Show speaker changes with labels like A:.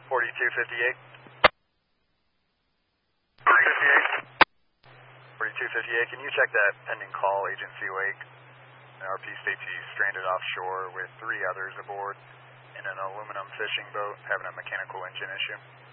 A: 4258. 4258, can you check that pending call, Agency Lake? An RP states he's stranded offshore with 3 others aboard in an aluminum fishing boat having a mechanical engine issue.